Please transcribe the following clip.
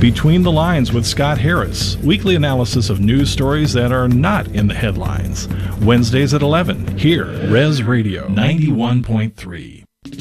Between the Lines with Scott Harris, weekly analysis of news stories that are not in the headlines. Wednesdays at 11, here, Res Radio 91.3.